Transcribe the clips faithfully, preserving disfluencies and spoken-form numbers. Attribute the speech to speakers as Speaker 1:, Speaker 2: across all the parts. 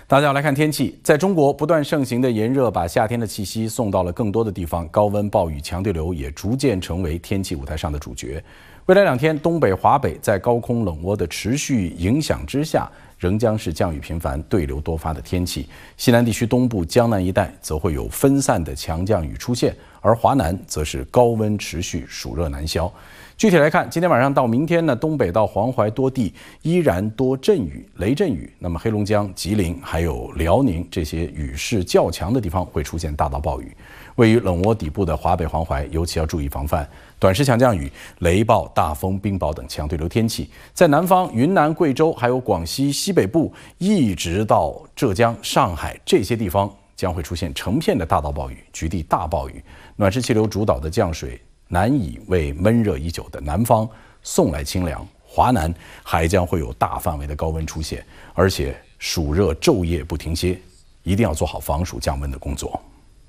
Speaker 1: 大家来看天气，在中国不断盛行的炎热把夏天的气息送到了更多的地方，高温、暴雨、强对流也逐渐成为天气舞台上的主角。未来两天，东北、华北在高空冷涡的持续影响之下，仍将是降雨频繁、对流多发的天气。西南地区东部、江南一带则会有分散的强降雨出现，而华南则是高温持续、暑热难消。具体来看，今天晚上到明天呢，东北到黄淮多地依然多阵雨、雷阵雨。那么黑龙江、吉林还有辽宁这些雨势较强的地方会出现大到暴雨。位于冷涡底部的华北、黄淮尤其要注意防范短时强降雨、雷暴、大风、冰雹等强对流天气。在南方，云南、贵州还有广西西北部，一直到浙江、上海这些地方将会出现成片的大到暴雨，局地大暴雨。暖湿气流主导的降水难以为闷热已久的南方送来清凉，华南还将会有大范围的高温出现，而且暑热昼夜不停歇，一定要做好防暑降温的工作。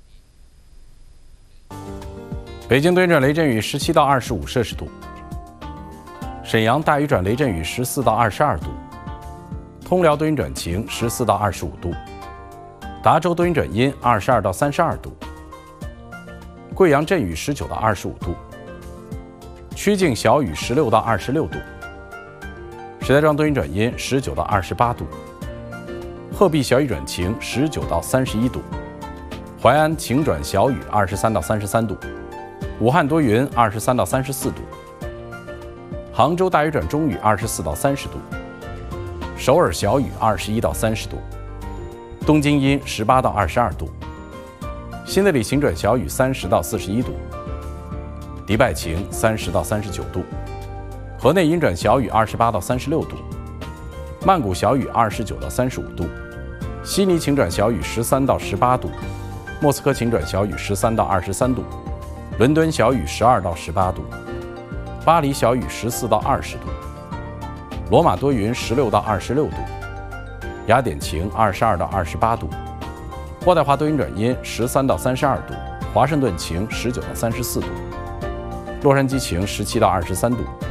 Speaker 1: 北京多云转雷阵雨十七到二十五摄氏度，沈阳大雨转雷阵雨十四到二十二度，通辽多云转晴十四到二十五度，达州多云转阴二十二到三十二度，贵阳阵雨十九到二十五度，曲靖小雨十六到二十六度，石家庄多云转阴十九到二十八度，鹤壁小雨转晴十九到三十一度，淮安晴转小雨二十三到三十三度，武汉多云二十三到三十四度，杭州大雨转中雨二十四到三十度，首尔小雨二十一到三十度，东京阴十八到二十二度，新德里晴转小雨三十到四十一度，迪拜晴三十到三十九度，河内阴转小雨二十八到三十六度，曼谷小雨二十九到三十五度，悉尼晴转小雨十三到十八度，莫斯科晴转小雨十三到二十三度，伦敦小雨十二到十八度，巴黎小雨十四到二十度，罗马多云十六到二十六度，雅典晴二十二到二十八度，渥太华多云转阴十三到三十二度，华盛顿晴十九到三十四度，洛杉矶晴十七到二十三度。